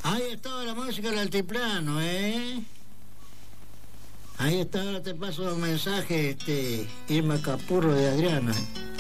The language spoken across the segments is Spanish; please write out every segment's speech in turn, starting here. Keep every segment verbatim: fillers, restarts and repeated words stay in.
Ahí estaba la música del altiplano, ¿eh? Ahí está, ahora te paso un mensaje, este, Irma Capurro de Adriana.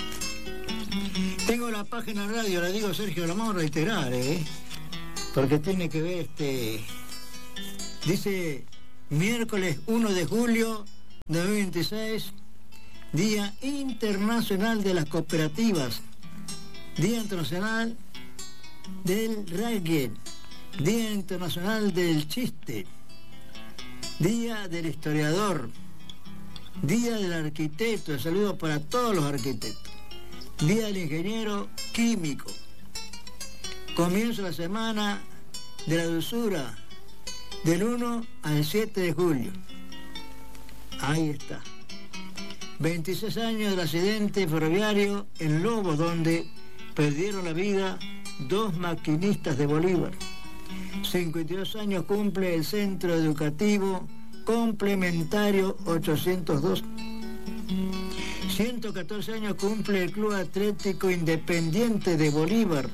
Tengo la página radio, la digo Sergio, la vamos a reiterar, ¿eh? Porque tiene que ver, este... Dice, miércoles uno de julio de dos mil veintiséis, Día Internacional de las Cooperativas, Día Internacional del Reggae, Día Internacional del Chiste, Día del Historiador, Día del Arquitecto, saludos para todos los arquitectos, Día del Ingeniero Químico, comienzo la semana de la dulzura, del uno al siete de julio. Ahí está. veintiséis años del accidente ferroviario en Lobo, donde perdieron la vida dos maquinistas de Bolívar. cincuenta y dos años cumple el Centro Educativo Complementario ochocientos dos. ciento catorce años cumple el Club Atlético Independiente de Bolívar.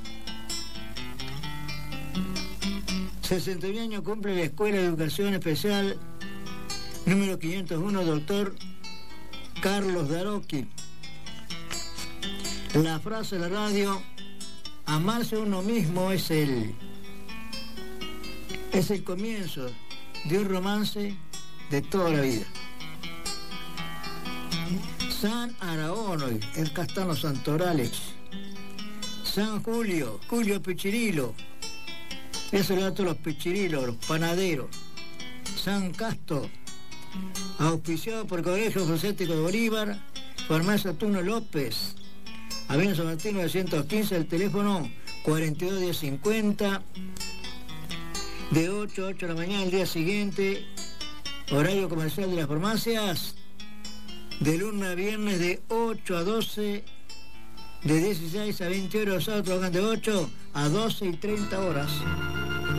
sesenta y un años cumple la Escuela de Educación Especial número quinientos uno, doctor Carlos Daroqui. La frase de la radio, amarse a uno mismo es el, es el comienzo de un romance de toda la vida. San Araón hoy, el Castano Santorales. San Julio, Julio Pichirilo. Eso le da a todos los pichirilos, los panaderos. San Casto, auspiciado por Colegio Farmacéutico de Bolívar, Farmacia Tuno López, Avenida San Martín novecientos quince, el teléfono cuarenta y dos diez cincuenta, de ocho a ocho de la mañana el día siguiente, horario comercial de las farmacias, de lunes a viernes de ocho a doce, de dieciséis a veinte horas, sábado trabajan de ocho a doce y treinta horas.